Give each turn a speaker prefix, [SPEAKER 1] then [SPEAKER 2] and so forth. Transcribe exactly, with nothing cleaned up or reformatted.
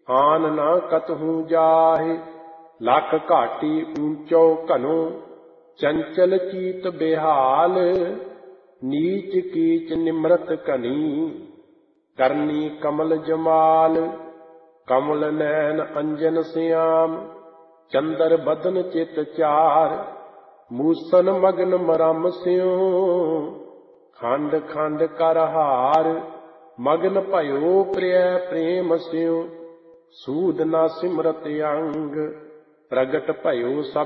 [SPEAKER 1] ਆਨ ਨਾ ਕਤਹੂ ਜਾਹੇ। ਲੱਖ ਘਾਟੀ ਊਂਚੋ ਘਨੋ, ਚੰਚਲ ਚੀਤ ਬਿਹਾਲ। ਨੀਚ ਕੀਚ ਨਿਮਰਤ ਘਨੀ, ਕਰਨੀ ਕਮਲ ਜਮਾਲ। ਕਮਲ ਨੈਣ ਅੰਜਨ ਸਿਆਮ, ਚੰਦਰ ਬਦਨ ਚਿਤ ਚਾਰ। ਮੂਸਨ ਮਗਨ ਮਰਮ ਸਿਉ, ਖੰਡ ਖੰਡ ਕਰ ਹਾਰ। ਮਗਨ ਭਇਓ ਪ੍ਰਿਯ ਪ੍ਰੇਮ ਸਿਉ, ਸੂਧ ਨਾ ਸਿਮਰਤ ਅੰਗ। ਪ੍ਰਗਟ ਭਇਓ ਸਭ